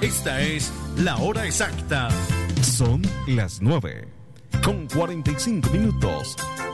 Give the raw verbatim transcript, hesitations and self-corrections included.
Esta es la hora exacta. Son las nueve con cuarenta y cinco minutos.